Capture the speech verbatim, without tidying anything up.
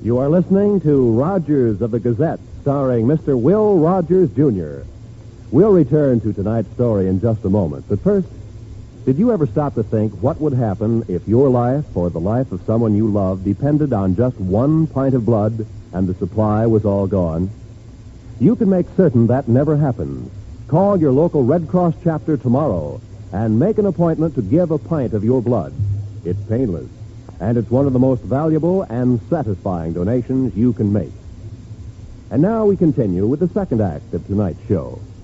You are listening to Rogers of the Gazette, starring Mister Will Rogers, Junior We'll return to tonight's story in just a moment. But first, did you ever stop to think what would happen if your life or the life of someone you love depended on just one pint of blood and the supply was all gone? You can make certain that never happens. Call your local Red Cross chapter tomorrow and make an appointment to give a pint of your blood. It's painless, and it's one of the most valuable and satisfying donations you can make. And now we continue with the second act of tonight's show.